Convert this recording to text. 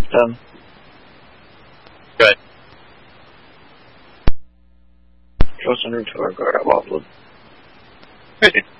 Done. Good. Goes under to our guard. I'll upload. Good.